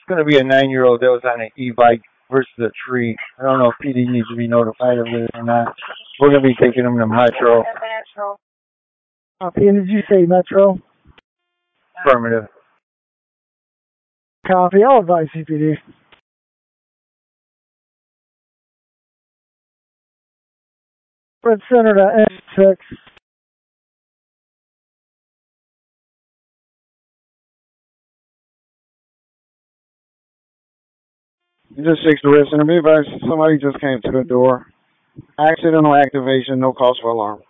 going to be a 9-year-old that was on an e-bike versus a tree. I don't know if PD needs to be notified of this or not. We're going to be taking him to Metro. Copy. And did you say Metro? Affirmative. Copy. I'll advise CPD. Red Center to N6. Just 6 to Red Center. Be advised, somebody just came to the door. Accidental activation, no cause for alarm.